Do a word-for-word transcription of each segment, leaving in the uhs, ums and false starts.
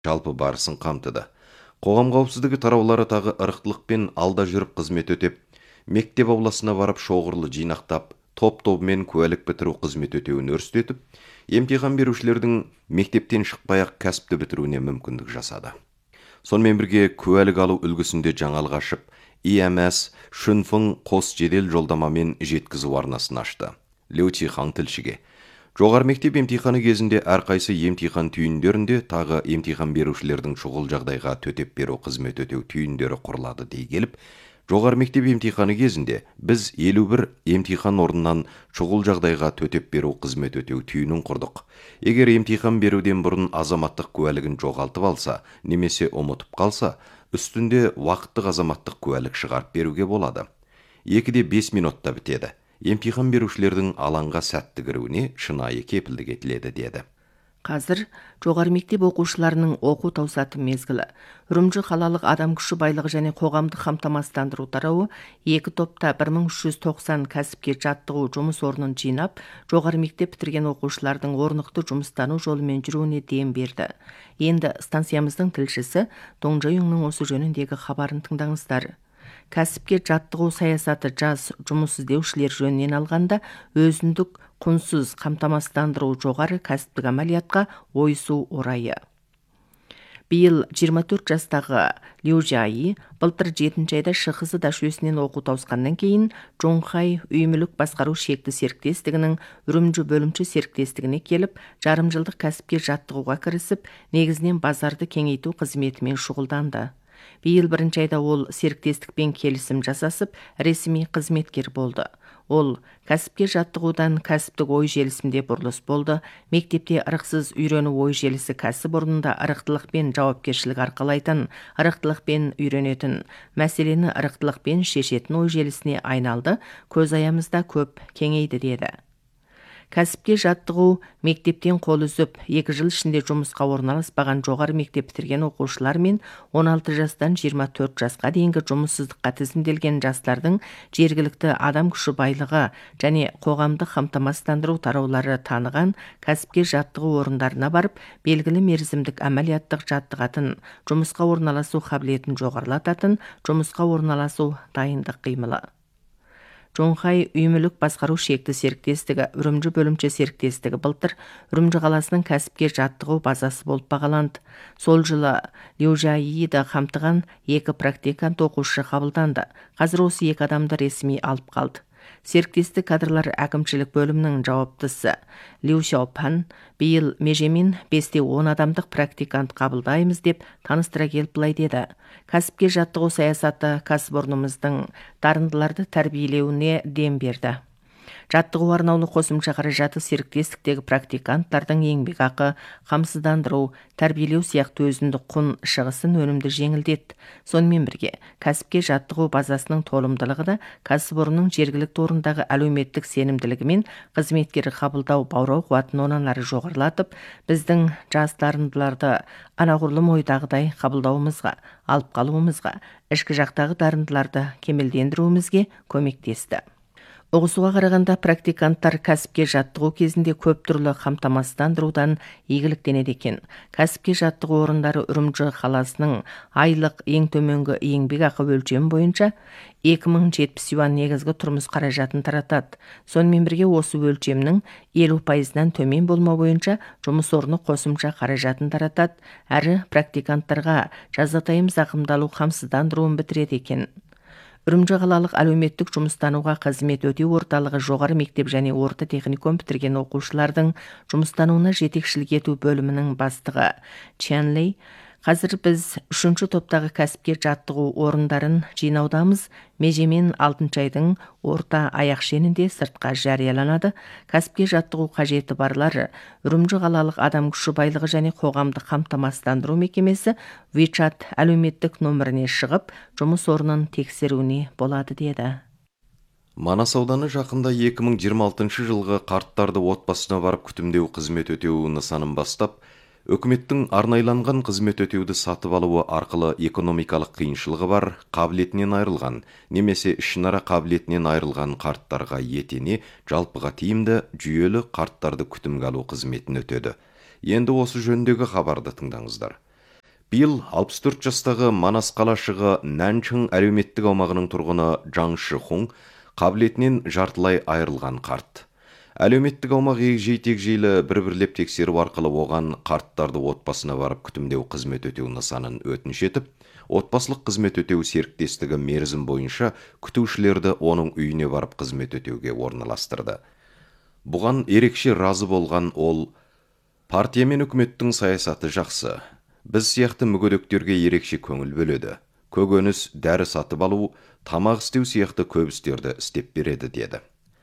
жалпы барысын қамтыды. Қоғам қауіпсіздігі тараулары тағы ырықтылықпен алда жүріп қызмет өтеп, мектеп ауласына барып шоғырлы жинақтап, топ-тобымен куәлік бітіру қызмет өтеуін өрістетіп, емтихан берушілердің мектептен шықпай-ақ кәсіпті бітіруіне мүмкіндік жасады. Сонымен бірге куәлік алу үлгісінде жаңалық ашып, и эм эс Шүнфың қос жедел жолдамамен жеткізу арнасын ашты. Лю Чихаң тілшіге: жоғары мектеп емтиханы кезінде әрқайсы емтихан түйіндерінде тағы емтихан берушілердің шұғыл жағдайға төтеп беру қызмет өтеу түйіндері құрылады дей келіп, жоғары мектеп емтиханы кезінде біз елу бір емтихан орнынан шұғыл жағдайға төтеп беру қызмет өтеу түйінін құрдық. Егер емтихан беруден бұрын азаматтық куәлігін жоғалтып алса, немесе ұмытып қалса, үстінде уақыттық азаматтық куәлік шығарып беруге болады. екіде бес минутта бітеді. Емтихан берушілердің алаңға сәтті кіруіне шынайы кепілдік етіледі деді. Қазір жоғары мектеп оқушыларының оқу таусаты мезгілі. Үрімжі қалалық адам күші байлығы және қоғамдық қамтамасыздандыру тарауы екі топта бір мың үш жүз тоқсан кәсіпке жаттығу жұмыс орнын жинап, жоғары мектеп бітірген оқушылардың орнықты жұмыстану жолымен жүруіне дем берді. Енді станциямыздың тілшісі Доңжайұңның осы жөніндегі хабарын тыңдаңыздар. Кәсіпке жаттығу саясаты жас жұмыс іздеушілер жөнінен алғанда өзіндік құнсыз қамтамасыздандыру жоғары кәсіптік амалиятқа ойысу орайы. Биыл жиырма төрт жастағы Лю Жайи былтыр жетінші айда Шықызы дашөсінен оқу тауысқаннан кейін Жоңхай үй мүлік басқару шекті серіктестігінің Үрімжі бөлімші серіктестігіне келіп, жарым жылдық кәсіпке жаттығуға кірісіп, негізінен базарды кеңейту қызметімен шұғылданды. Биыл бірінші айда ол серіктестікпен келісім жасасып, ресми қызметкер болды. Ол кәсіпке жаттығудан кәсіптік ой желісінде бұрылыс болды. Мектепте ырықсыз үйрену ой желісі кәсіп орнында ырықтылықпен жауапкершілік арқалайтын, ырықтылықпен үйренетін, мәселені ырықтылықпен шешетін ой желісіне айналды, көз аямызда көп кеңейді деді. Кәсіпке жаттығу мектептен қол үзіп, екі жыл ішінде жұмысқа орналаспаған жоғары мектеп бітірген оқушылар мен он алты жастан жиырма төрт жасқа дейінгі жұмыссыздыққа тізімделген жастардың жергілікті адам күші байлығы және қоғамдық қамтамасыздандыру тараулары таныған кәсіпке жаттығу орындарына барып, белгілі мерзімдік әмәлияттық жаттығатын, жұмысқа орналасу қабілетін жоғарылататын, жұмысқа орналасу дайындық қимылы. Жоңхай үй мүлік басқару шекті серіктестігі Үрімжі бөлімші серіктестігі былтыр Үрімжі қаласының кәсіпке жаттығу базасы болып бағаланды. Сол жылы Лю Жайиді қамтыған екі практикант оқушы қабылданды. Қазір осы екі адамды ресми алып қалды. Серіктестік кадрлар әкімшілік бөлімінің жауаптысы Лю Шаопан биыл межемен бесте он адамдық практикант қабылдаймыз деп таныстыра келіп былай деді: кәсіпке жаттығу саясаты кәсіпорнымыздың дарындыларды тәрбиелеуіне дем берді. Жаттығу арнаулы қосымша қаражаты серіктестіктегі практиканттардың еңбекақы, қамсыздандыру, тәрбиелеу сияқты өзіндік құн шығысын өнімді жеңілдетті. Сонымен бірге, кәсіпке жаттығу базасының толымдылығы да кәсіпорынның жергілікті орындағы әлеуметтік сенімділігі мен қызметкері қабылдау баурау қуатын онан ары жоғарылатып, біздің жас дарындыларды анағұрлым ойдағыдай қабылдауымызға, алып қалуымызға, ішкі жақтағы дарындыларды кемелдендіруімізге көмектесті. Ұғысуға қарағанда практиканттар кәсіпке жаттығу кезінде көп түрлі қамтамасыздандырудан игіліктенеді екен. Кәсіпке жаттығу орындары Үрімжі қаласының айлық ең төменгі еңбекақы өлшемі бойынша екі мың жетпіс юан негізгі тұрмыс қаражатын таратады. Сонымен бірге осы өлшемнің елу пайызынан төмен болмау бойынша жұмыс орны қосымша қаражатын таратады, әрі практиканттарға жазатайым зақымдалу қамсыздандыруын бітіреді екен. Үрімжі қалалық әлеуметтік жұмыстануға қызмет өтеу орталығы жоғары мектеп және орта техникум бітірген оқушылардың жұмыстануына жетекшілік ету бөлімінің бастығы Чен Лей: қазір біз үшінші топтағы кәсіпке жаттығу орындарын жинаудамыз. Межемен алтыншы айдың орта аяқ шенінде сыртқа жарияланады. Кәсіпке жаттығу қажеті барлар Үрімжі қалалық адам күші байлығы және қоғамдық қамтамасыздандыру мекемесі WeChat әлеуметтік нөміріне шығып, жұмыс орнын тексеруіне болады деді. Манас ауданы жақында екі мың жиырма алтыншы жылғы қарттарды отбасына барып күтімдеу қызмет өтеу нысанын бастап, өкіметтің арнайланған қызмет өтеуді сатып алуы арқылы экономикалық қиыншылығы бар, қабілетінен айырылған, немесе ішінара қабілетінен айырылған қарттарға етене жалпыға тиімді жүйелі қарттарды күтімге алу қызметін өтеді. Енді осы жөндегі хабарды тыңдаңыздар. Биыл алпыс төрт жастағы Манас қалашығы Нанчың әлеуметтік аумағының тұрғыны Жаң Шихун қабілетінен жартылай айырылған қарт. Әлеуметтік аумақ егжей-тегжейлі бір-бірлеп тексеру арқылы оған қарттарды отбасына барып күтімдеу қызмет өтеу нысанын өтініш етіп, отбасылық қызмет өтеу серіктестігі мерзім бойынша күтушілерді оның үйіне барып қызмет өтеуге орналастырды. Бұған ерекше разы болған ол, партия мен үкіметтің саясаты жақсы. Біз сияқты мүгедектерге ерекше көңіл бөледі. Көкөніс, дәрі сатып алу, тамақ істеу сияқты көп істерді істеп береді, деді.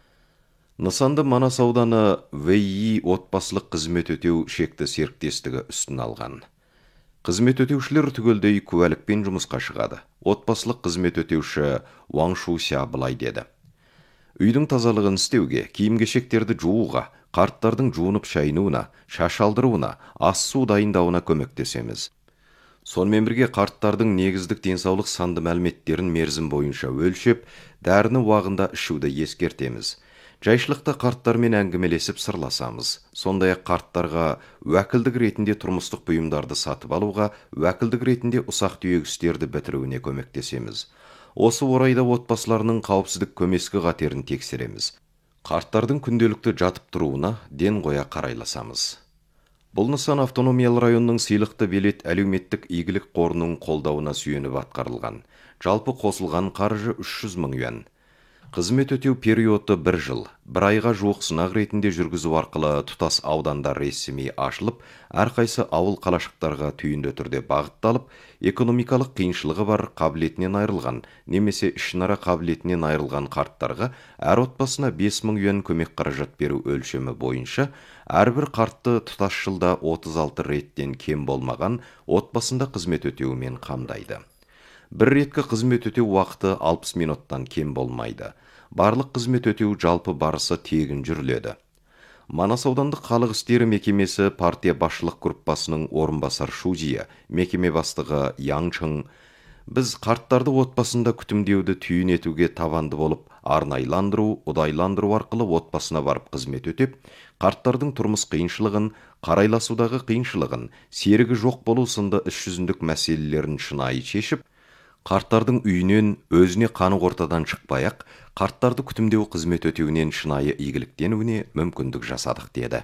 Нысанды Манас ауданы ВИ отбасылық қызмет өтеу шекті серіктестігі үстін алған. Қызмет өтеушілер түгелдей куәлікпен жұмысқа шығады. Отбасылық қызмет өтеуші Ваң Шуся былай деді: үйдің тазалығын істеуге, киім-кешектерді жууға, қарттардың жуынып шайынуына, шаш алдыруына, ас су дайындауына көмектесеміз. Сонымен бірге қарттардың негіздік денсаулық санды мәліметтерін мерзім бойынша өлшеп, дәріні уағында ішуді ескертеміз. Жайшылықта қарттармен әңгімелесіп сырласамыз. Сондай-ақ қарттарға уәкілдік ретінде тұрмыстық бұйымдарды сатып алуға, уәкілдік ретінде ұсақ-түйек істерді бітіруіне көмектесеміз. Осы орайда отбасыларының қауіпсіздік көмескі қатерін тексереміз. Қарттардың күнделікті жатып тұруына ден қоя қарайласамыз. Бұл нысан автономиялы районның сыйлықты белет әлеуметтік игілік қорының қолдауына сүйеніп атқарылған. Жалпы қосылған қаржы үш жүз мың юан. Қызмет өтеу периоды бір жыл, бір айға жуық сынақ ретінде жүргізу арқылы тұтас аудандар ресми ашылып, әрқайсы ауыл қалашықтарға түйінді түрде бағытталып, экономикалық қиыншылығы бар, қабілетінен айырылған, немесе ішінара қабілетінен айырылған қарттарға әр отбасына бес мың юан көмек қаражат беру өлшемі бойынша әрбір қартты тұтас жылда отыз алты реттен кем болмаған отбасында қызмет өтеуімен қамдайды. Бір реткі қызмет өтеу уақыты алпыс минуттан кем болмайды. Барлық қызмет өтеу жалпы барысы тегін жүріледі. Манас аудандық халық істері мекемесі партия басшылық группасының орынбасар Шузия, мекеме бастығы Яң Чың: біз қарттарды отбасында күтімдеуді түйін етуге табанды болып, арнайландыру, ұдайландыру арқылы отбасына барып қызмет өтеп, қарттардың тұрмыс қиыншылығын, қарайласудағы қиыншылығын, серігі жоқ болу сынды іс жүзіндік мәселелерін шынайы шешіп, қарттардың үйінен өзіне қанық ортадан шықпай-ақ, қарттарды күтімдеу қызмет өтеуінен шынайы игіліктенуіне мүмкіндік жасадық, деді.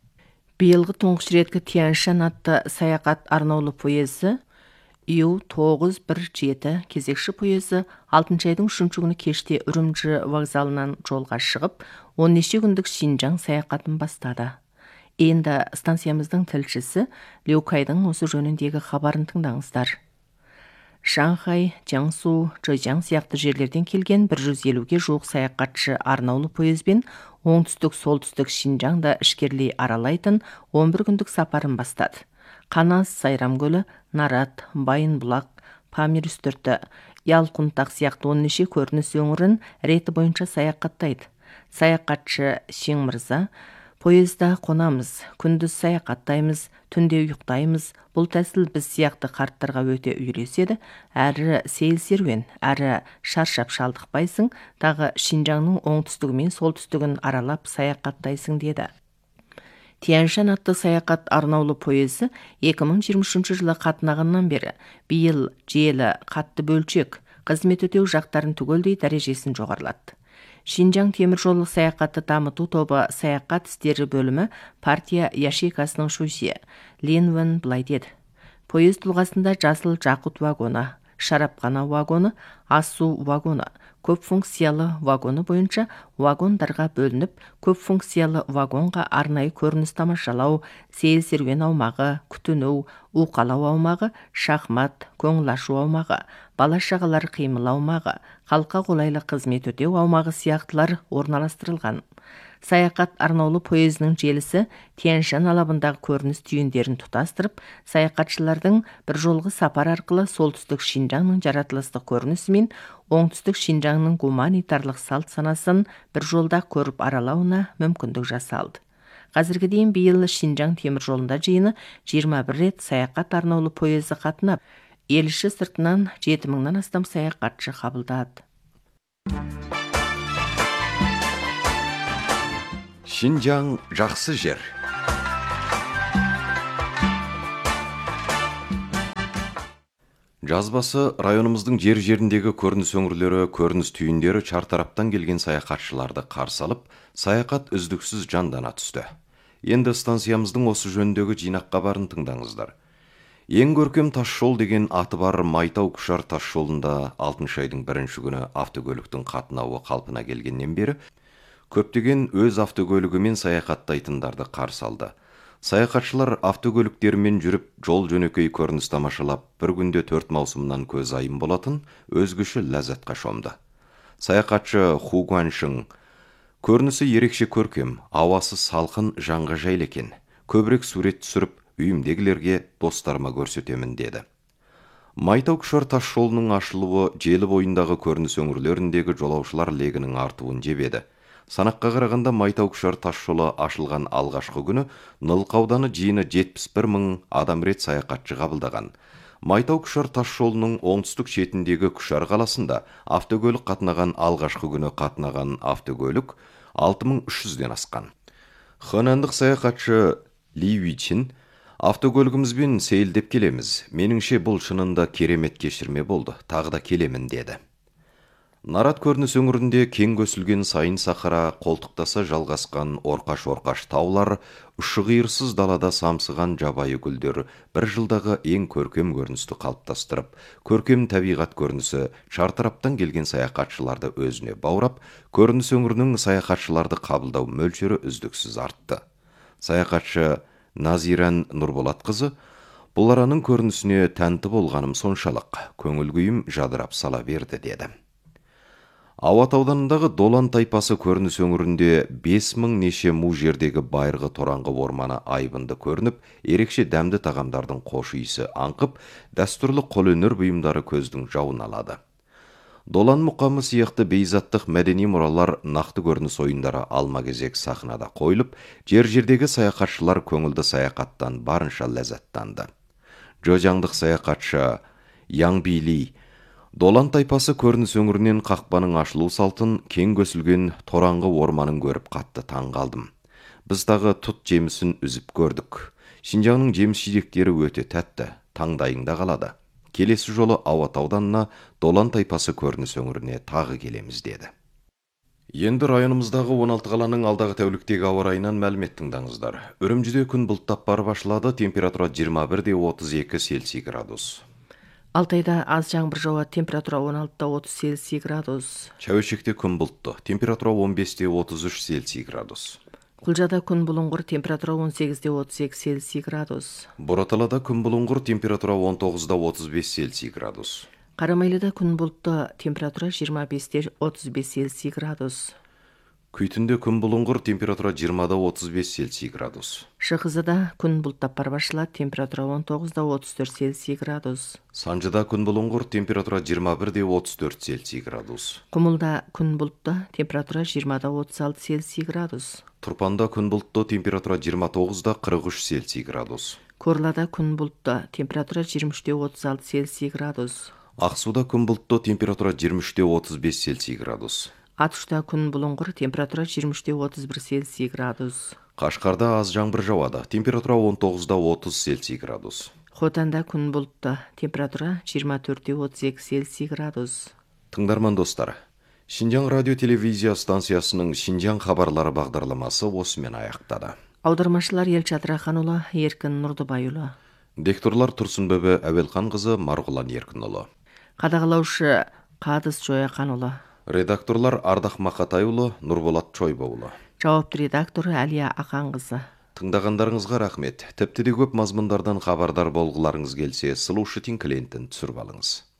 Биылғы тұңғыш реткі Тянь-Шань атты саяхат арнаулы поезы Ю тоғыз бір жеті кезекші поезы алтыншы айдың үшінші күні кеште Үрімжі вокзалынан жолға шығып, он неше күндік Шинжаң саяхатын бастады. Енді станциямыздың тілшісі Леукайдың осы жөніндегі хабарын тыңдаңыздар. Шанхай, Jiangsu, Зhejiang сияқты жерлерден келген бір жүз елуге жуық саяхатшы арнаулы поезбен оңтүстік-солтүстік Шинжаңда ішкерлей аралайтын он бір күндік сапарын бастады. Қанас, Сайрам көлі, Нарат, Байынбұлақ, Памир үстірті, Ялқұнтақ сияқты он неше көрініс өңірін реті бойынша саяхаттайды. Саяхатшы Шең мырза: поезда қонамыз, күндіз саяхаттаймыз, түнде ұйықтаймыз. Бұл тәсіл біз сияқты қарттарға өте үйреседі. Әрі сейіл серуен, әрі шаршап шалдықпайсың, тағы Шинжаңның оңтүстігі мен солтүстігін аралап саяхаттайсың, деді. Тянь-Шань атты саяхат арнаулы поезы екі мың жиырма үшінші жылы қатынағаннан бері биыл желі, қатты бөлшек, қызмет өтеу жақтарын түгелдей дәрежесін жоғарлады. Шинжаң темір жолы саяхатты дамыту тобы саяхат істері бөлімі партия яшикасының Шусе Лин Вэн былай деді: поезд тұлғасында жасыл жақұт вагоны, шарапхана вагоны, ас-су вагоны, көп функциялы вагоны бойынша вагондарға бөлініп, көп функциялы вагонға арнайы көрініс тамашалау, сейіл серуен аумағы, күтіну, уқалау аумағы, шахмат, көңіл ашу аумағы, бала-шағалар қимыл аумағы, халыққа қолайлы қызмет өтеу аумағы сияқтылар орналастырылған. Саяхат арнаулы поездың желісі Тянь-Шань алабындағы көрініс түйіндерін тұтастырып, саяхатшылардың бір жолғы сапар арқылы солтүстік Шинжаңның жаратылыстық көрінісі мен оңтүстік Шинжаңның гуманитарлық салт санасын бір жолда көріп аралауына мүмкіндік жасалды. Қазірге дейін биыл Шинжаң темір жолында жиыны жиырма бір рет саяхат арнаулы поезы қатынап, ел іші сыртынан жеті мыңнан астам саяхатшы қабылдады. Шинжаң жақсы жер. Жазбасы районымыздың жер-жеріндегі көрініс өңірлері, көрініс түйіндері чартараптан келген саяхатшыларды қарсы алып, саяхат үздіксіз жандана түсті. Енді станциямыздың осы жөніндегі жинақ хабарын тыңдаңыздар. Ең көркем тасжол деген аты бар Майтау-Күшар тасжолында алтыншы айдың бірінші күні автокөліктің қатынауы қалпына келгеннен бері көптеген өз автокөлігімен саяхаттайтындарды қарсы алды. Саяхатшылар автокөліктерімен жүріп, жол жөнекей көрініс тамашалап, бір күнде төрт маусымнан көз айым болатын өзгеше ләззатқа шомды. Саяхатшы Ху Гуаншың: көрінісі ерекше көркем, ауасы салқын, жанға жайлы екен. Көбірек сурет түсіріп, үйімдегілерге, достарыма көрсетемін деді. Майтау-Күшар тасжолының ашылуы желі бойындағы көрініс өңірлеріндегі жолаушылар легінің артуын жебеді. Санаққа қарағанда Майтау-Күшар тасжолы ашылған алғашқы күні Нылқа ауданы жиыны жетпіс бір мың адам рет саяхатшы қабылдаған. Майтау-Күшар тасжолының оңтүстік шетіндегі Күшар қаласында автокөлік қатынаған алғашқы күні қатынаған автокөлік алты мың үш жүзден асқан. Хэнандық саяхатшы Ли Вичин: автокөлігімізбен сейілдеп келеміз. Меніңше бұл шынында керемет кешірме болды. Тағы да келемін деді. Нарат көрініс өңірінде кең көсілген сайын сахара, қолтықтаса жалғасқан орқаш-орқаш таулар, ұшы-қиырсыз далада самсыған жабайы гүлдер бір жылдағы ең көркем көріністі қалыптастырып, көркем табиғат көрінісі шартараптан келген саяхатшыларды өзіне баурап, көрініс өңірінің саяхатшыларды қабылдау мөлшері үздіксіз артты. Саяхатшы Назиран Нұрболатқызы: бұл араның көрінісіне тәнті болғаным соншалық, көңіл күйім жадырап сала берді деді. Ауат ауданындағы Долан тайпасы көрініс өңірінде бес мың неше му жердегі байырғы тораңғы орманы айбынды көрініп, ерекше дәмді тағамдардың қош иісі аңқып, дәстүрлі қолөнер бұйымдары көздің жауын алады. Долан мұқамы сияқты бейзаттық мәдени мұралар нақты көрініс ойындары алма-кезек сахнада қойылып, жер-жердегі саяхатшылар көңілді саяхаттан барынша ләззаттанды. Джозяңдық саяхатшы Яң Били: Долан тайпасы көрініс өңірінен қақпаның ашылу салтын, кең көсілген тораңғы орманын көріп қатты таң қалдым. Біз тағы тұт жемісін үзіп көрдік. Шинжаңның жеміс-жидектері өте тәтті, таңдайыңда қалады. Келесі жолы Ауат ауданына Долан тайпасы көрініс өңіріне тағы келеміз деді. Енді районымыздағы он алты қаланың алдағы тәуліктегі ауа райынан мәлімет тыңдаңыздар. Үрімжіде күн бұлттап барып ашылады, температура жиырма бір де отыз екі Цельсий градус. Алтайда аз жаңбыр жауады, температура он алты да отыз Цельсий градус. Шәуешекте күн бұлтты, температура он бес де отыз үш Цельсий градус. Құлжада күн бұлыңғыр, температура он сегіз де отыз екі Цельсий градус. Бораталада күн бұлыңғыр, температура он тоғыз да отыз бес Цельсий градус. Қарамайлыда күн бұлтты, температура жиырма бес де отыз бес Цельсий градус. Күйтінде күн бұлыңғыр, температура жиырма да отыз бес Цельсий градус. Шығызыда күн бұлттап барып ашылады, температура он тоғыз да отыз төрт Цельсий градус. Санжыда күн бұлыңғыр, температура жиырма бір де отыз төрт Цельсий градус. Құмылда күн бұлтты, температура жиырма да отыз алты Цельсий градус. Тұрпанда күн бұлтты, температура жиырма тоғыз да қырық үш Цельсий градус. Көрлада күн бұлтты, температура жиырма үш де отыз алты Цельсий градус. Ақсуда күн бұлтты, температура жиырма үш де отыз бес Цельсий градус. Атышта күн бұлыңғыр, температура жиырма үш де отыз бір Цельсий градус. Қашқарда аз жаңбыр жауады, температура он тоғыз да отыз Цельсий градус. Хотанда күн бұлтты, температура жиырма төрт де отыз екі Цельсий градус. Тыңдарман достар, Шинжаң радио телевизия станциясының Шинжаң хабарлары бағдарламасы осымен аяқтады. Аудармашылар Елчат Раханұлы, Еркін Нұрдыбайұлы. Дикторлар Тұрсынбөбі Әуелханқызы, Марғұлан Еркінұлы. Қадағалаушы Қадыс Жояқанұлы. Редакторлар Ардақ Мақатайұлы, Нұрболат Чойбаұлы. Жауапты редактор Әлия Ақанқызы. Тыңдағандарыңызға рахмет. Тіпті де көп мазмұндардан хабардар болғыларыңыз келсе, Слушатель клиентін түсіріп алыңыз.